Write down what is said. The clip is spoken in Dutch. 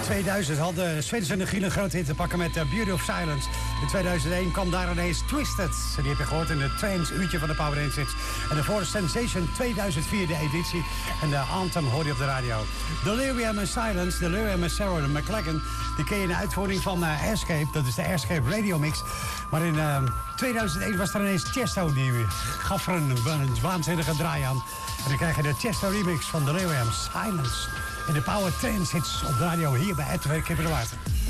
2000 had de Zweden en de Giel een grote hit te pakken met Beauty of Silence. In 2001 kwam daar ineens Twisted. Die heb je gehoord in het tweede uurtje van de Power Dance Hits. En daarvoor de Sensation 2004, de editie. En de Anthem hoor je op de radio. Delirium and Silence, Delirium and Sarah McLachlan. Die ken je in de uitvoering van Airscape. Dat is de Airscape Radio Mix. Maar in 2001 was er ineens Chesto. Die gaf er een waanzinnige draai aan. En dan krijg je de Chesto remix van Delirium Silence. En de Power Dance Hits op de radio hier bij RTV Kippenwaard.